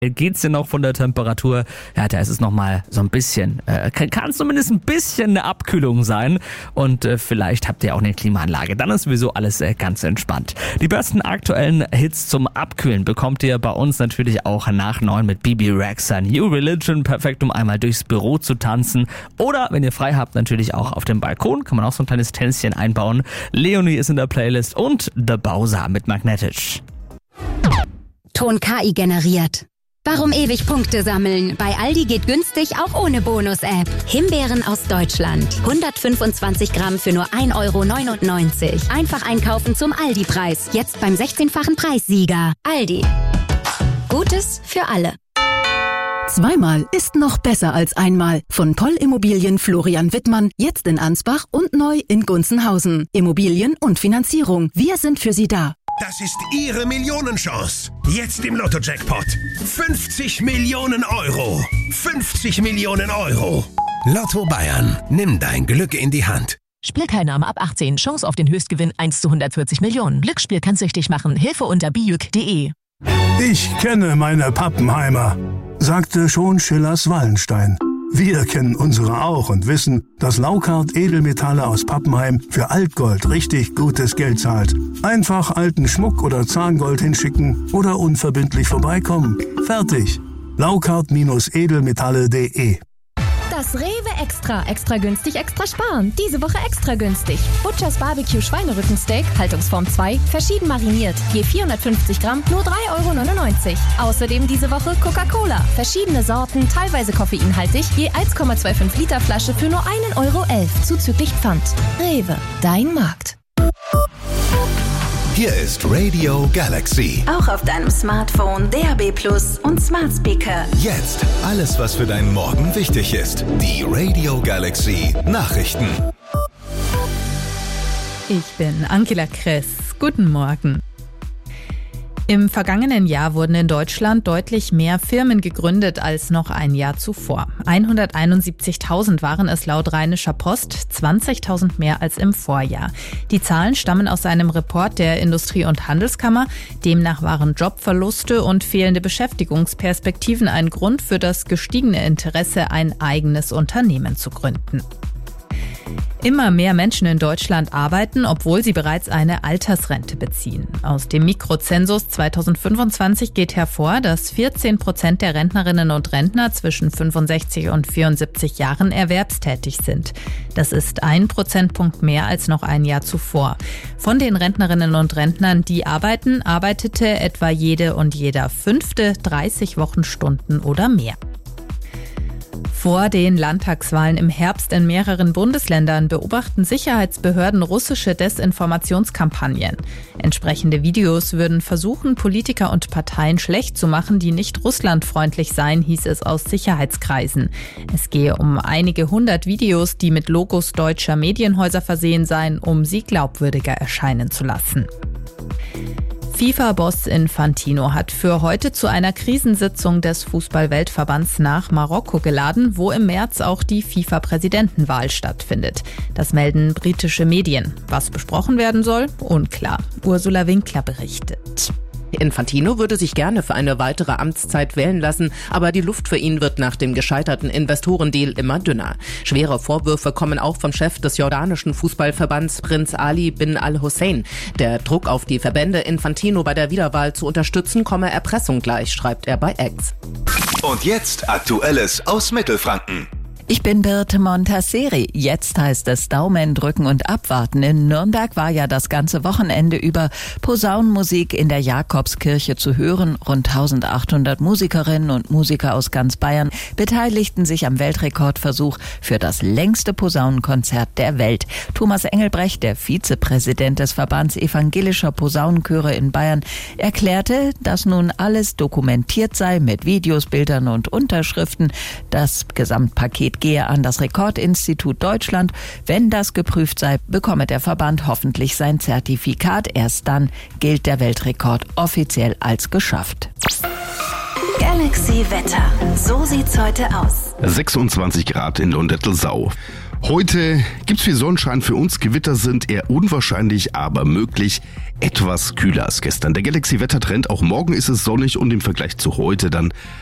Geht's denn noch von der Temperatur? Ja, da ist es nochmal so ein bisschen, kann zumindest ein bisschen eine Abkühlung sein und vielleicht habt ihr auch eine Klimaanlage. Dann ist sowieso alles ganz entspannt. Die besten aktuellen Hits zum Abkühlen bekommt ihr bei uns natürlich auch nach 9 mit Bibi Rexha. New Religion, perfekt, um einmal durchs Büro zu tanzen. Oder, wenn ihr frei habt, natürlich auch auf dem Balkon, kann man auch so ein kleines Tänzchen einbauen. Leonie ist in der Playlist und The Bowser mit Magnetisch. Ton KI generiert. Warum ewig Punkte sammeln? Bei Aldi geht günstig auch ohne Bonus-App. Himbeeren aus Deutschland. 125 Gramm für nur 1,99 €. Einfach einkaufen zum Aldi-Preis. Jetzt beim 16-fachen Preissieger. Aldi. Gutes für alle. Zweimal ist noch besser als einmal. Von Poll Immobilien Florian Wittmann, jetzt in Ansbach und neu in Gunzenhausen. Immobilien und Finanzierung. Wir sind für Sie da. Das ist Ihre Millionenchance. Jetzt im Lotto-Jackpot. 50 Millionen Euro. 50 Millionen Euro. Lotto Bayern. Nimm dein Glück in die Hand. Spielteilnahme ab 18. Chance auf den Höchstgewinn 1 zu 140 Millionen. Glücksspiel kann süchtig machen. Hilfe unter biüc.de. Ich kenne meine Pappenheimer, sagte schon Schillers Wallenstein. Wir kennen unsere auch und wissen, dass Laukart Edelmetalle aus Pappenheim für Altgold richtig gutes Geld zahlt. Einfach alten Schmuck oder Zahngold hinschicken oder unverbindlich vorbeikommen. Fertig. Laukart-edelmetalle.de. Das Rewe Extra günstig, extra sparen. Diese Woche extra günstig. Butchers Barbecue Schweinerückensteak, Haltungsform 2, verschieden mariniert. Je 450 Gramm, nur 3,99 €. Außerdem diese Woche Coca-Cola. Verschiedene Sorten, teilweise koffeinhaltig, je 1,25 Liter Flasche für nur 1,11 € zuzüglich Pfand. Rewe, dein Markt. Hier ist Radio Galaxy. Auch auf deinem Smartphone, DAB+ und Smart Speaker. Jetzt alles, was für deinen Morgen wichtig ist. Die Radio Galaxy Nachrichten. Ich bin Angela Kress. Guten Morgen. Im vergangenen Jahr wurden in Deutschland deutlich mehr Firmen gegründet als noch ein Jahr zuvor. 171.000 waren es laut Rheinischer Post, 20.000 mehr als im Vorjahr. Die Zahlen stammen aus einem Report der Industrie- und Handelskammer. Demnach waren Jobverluste und fehlende Beschäftigungsperspektiven ein Grund für das gestiegene Interesse, ein eigenes Unternehmen zu gründen. Immer mehr Menschen in Deutschland arbeiten, obwohl sie bereits eine Altersrente beziehen. Aus dem Mikrozensus 2025 geht hervor, dass 14% der Rentnerinnen und Rentner zwischen 65 und 74 Jahren erwerbstätig sind. Das ist 1 Prozentpunkt mehr als noch ein Jahr zuvor. Von den Rentnerinnen und Rentnern, die arbeiten, arbeitete etwa jede und jeder Fünfte 30 Wochenstunden oder mehr. Vor den Landtagswahlen im Herbst in mehreren Bundesländern beobachten Sicherheitsbehörden russische Desinformationskampagnen. Entsprechende Videos würden versuchen, Politiker und Parteien schlecht zu machen, die nicht russlandfreundlich seien, hieß es aus Sicherheitskreisen. Es gehe um einige hundert Videos, die mit Logos deutscher Medienhäuser versehen seien, um sie glaubwürdiger erscheinen zu lassen. FIFA-Boss Infantino hat für heute zu einer Krisensitzung des Fußball-Weltverbands nach Marokko geladen, wo im März auch die FIFA-Präsidentenwahl stattfindet. Das melden britische Medien. Was besprochen werden soll? Unklar. Ursula Winkler berichtet. Infantino würde sich gerne für eine weitere Amtszeit wählen lassen, aber die Luft für ihn wird nach dem gescheiterten Investorendeal immer dünner. Schwere Vorwürfe kommen auch vom Chef des jordanischen Fußballverbands Prinz Ali bin al-Hussein. Der Druck auf die Verbände, Infantino bei der Wiederwahl zu unterstützen, komme Erpressung gleich, schreibt er bei X. Und jetzt Aktuelles aus Mittelfranken. Ich bin Birte Montasseri. Jetzt heißt es Daumen drücken und abwarten. In Nürnberg war ja das ganze Wochenende über Posaunenmusik in der Jakobskirche zu hören. Rund 1800 Musikerinnen und Musiker aus ganz Bayern beteiligten sich am Weltrekordversuch für das längste Posaunenkonzert der Welt. Thomas Engelbrecht, der Vizepräsident des Verbands evangelischer Posaunenchöre in Bayern, erklärte, dass nun alles dokumentiert sei mit Videos, Bildern und Unterschriften. Das Gesamtpaket gehe an das Rekordinstitut Deutschland. Wenn das geprüft sei, bekomme der Verband hoffentlich sein Zertifikat. Erst dann gilt der Weltrekord offiziell als geschafft. Galaxy Wetter. So sieht's heute aus. 26 Grad in Lundettelsau. Heute gibt's viel Sonnenschein für uns. Gewitter sind eher unwahrscheinlich, aber möglich. Etwas kühler als gestern. Der Galaxy-Wettertrend, auch morgen ist es sonnig und im Vergleich zu heute dann